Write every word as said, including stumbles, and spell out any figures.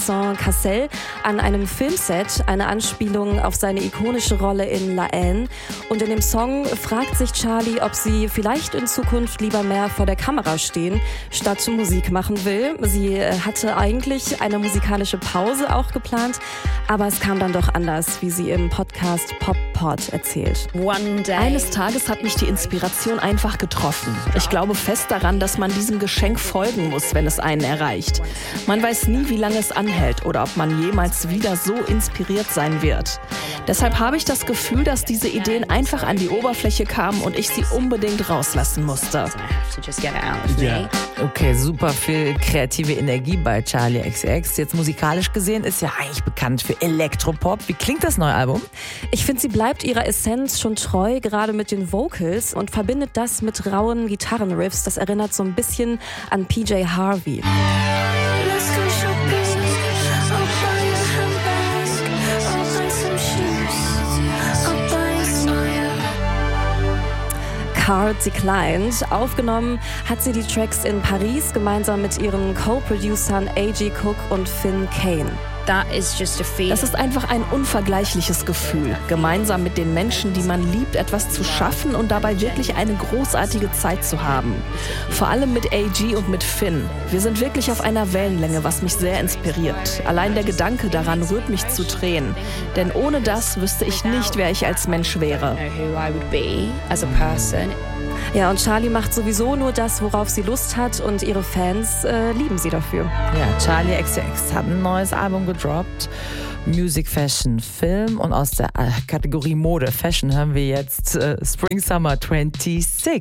Song Cassel an einem Filmset, eine Anspielung auf seine ikonische Rolle in La Haine. Und in dem Song fragt sich Charlie, ob sie vielleicht in Zukunft lieber mehr vor der Kamera stehen, statt Musik machen will. Sie hatte eigentlich eine musikalische Pause auch geplant, aber es kam dann doch anders, wie sie im Podcast Pop Pod erzählt. Eines Tages hat mich die Inspiration einfach getroffen. Ich glaube fest daran, dass man diesem Geschenk folgen muss, wenn es einen erreicht. Man weiß nie, wie lange es anhält oder ob man jemals wieder so inspiriert sein wird. Deshalb habe ich das Gefühl, dass diese Ideen einfach an die Oberfläche kamen und ich sie unbedingt rauslassen musste. Ja. Okay, super viel kreative Energie bei Charli X C X. Jetzt musikalisch gesehen ist ja eigentlich bekannt für Elektropop. Wie klingt das neue Album? Ich finde, sie bleibt ihrer Essenz schon treu, gerade mit den Vocals, und verbindet das mit rauen Gitarrenriffs. Das erinnert so ein bisschen an P J Harvey. Cards Declined. Aufgenommen hat sie die Tracks in Paris gemeinsam mit ihren Co-Producern A G Cook und Finn Kane. Das ist einfach ein unvergleichliches Gefühl, gemeinsam mit den Menschen, die man liebt, etwas zu schaffen und dabei wirklich eine großartige Zeit zu haben. Vor allem mit A G und mit Finn. Wir sind wirklich auf einer Wellenlänge, was mich sehr inspiriert. Allein der Gedanke daran rührt mich zu Tränen. Denn ohne das wüsste ich nicht, wer ich als Mensch wäre. Ja, und Charli macht sowieso nur das, worauf sie Lust hat, und ihre Fans äh, lieben sie dafür. Ja, Charli X C X hat ein neues Album gedroppt. Music, Fashion, Film, und aus der Kategorie Mode, Fashion hören wir jetzt äh, Spring Summer sechsundzwanzig.